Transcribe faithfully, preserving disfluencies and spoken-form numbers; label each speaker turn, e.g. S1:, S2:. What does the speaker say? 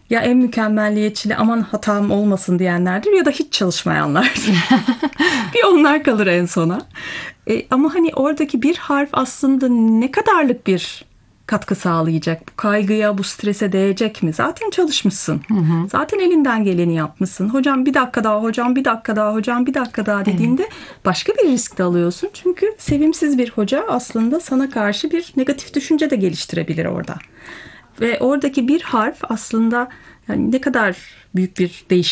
S1: Ya en mükemmelliyetçili aman hatam olmasın diyenlerdir ya da hiç çalışmayanlardır. Bir onlar kalır en sona. E, ama hani oradaki bir harf aslında ne kadarlık bir katkı sağlayacak? Bu kaygıya, bu strese değecek mi? Zaten çalışmışsın.
S2: Hı hı.
S1: Zaten elinden geleni yapmışsın. Hocam bir dakika daha, hocam bir dakika daha, hocam bir dakika daha
S2: Evet.
S1: dediğinde başka bir risk de alıyorsun. Çünkü sevimsiz bir hoca aslında sana karşı bir negatif düşünce de geliştirebilir orada. Ve oradaki bir harf aslında yani ne kadar büyük bir değişim